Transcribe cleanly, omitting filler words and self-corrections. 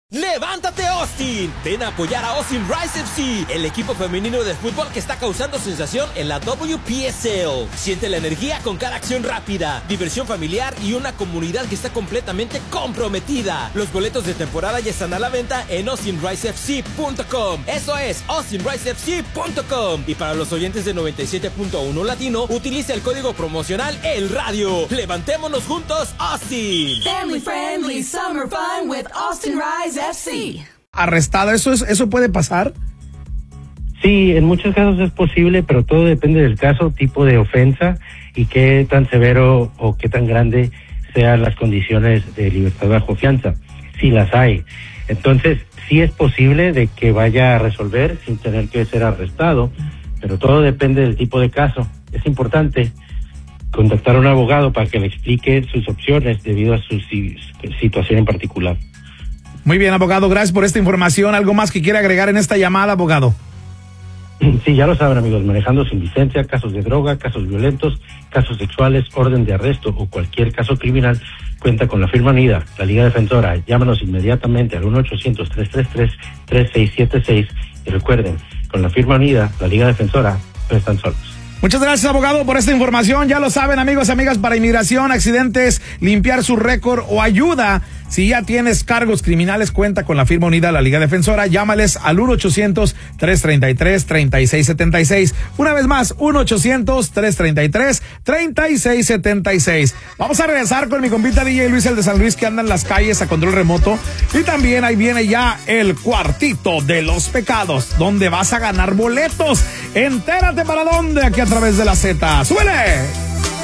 ¡Levántate, Austin! Ven a apoyar a Austin Rise FC, el equipo femenino de fútbol que está causando sensación en la WPSL. Siente la energía con cada acción rápida, diversión familiar y una comunidad que está completamente comprometida. Los boletos de temporada ya están a la venta en austinrisefc.com. Eso es, austinrisefc.com. Y para los oyentes de 97.1 Latino, utiliza el código promocional El Radio. ¡Levantémonos juntos, Austin! Family friendly summer fun with Austin Rise FC. Arrestado, ¿eso puede pasar? Sí, en muchos casos es posible, pero todo depende del caso, tipo de ofensa y qué tan severo o qué tan grande sean las condiciones de libertad bajo fianza, si las hay. Entonces, sí es posible de que vaya a resolver sin tener que ser arrestado, pero todo depende del tipo de caso. Es importante contactar a un abogado para que le explique sus opciones debido a su situación en particular. Muy bien, abogado, gracias por esta información. ¿Algo más que quiere agregar en esta llamada, abogado? Sí, ya lo saben, amigos, manejando sin licencia, casos de droga, casos violentos, casos sexuales, orden de arresto o cualquier caso criminal, cuenta con la firma unida, la Liga Defensora. Llámanos inmediatamente al 1-800-333-3676 y recuerden, con la firma unida, la Liga Defensora, no están solos. Muchas gracias, abogado, por esta información. Ya lo saben, amigos, amigas, para inmigración, accidentes, limpiar su récord o ayuda. Si ya tienes cargos criminales, cuenta con la firma unida, la Liga Defensora. Llámales al 1-800-333-3676. Una vez más, 1-800-333-3676. Vamos a regresar con mi compita DJ Luis, el de San Luis, que anda en las calles a control remoto. Y también ahí viene ya el cuartito de los pecados, donde vas a ganar boletos. Entérate para dónde, aquí a través de la Z. ¡Súbele!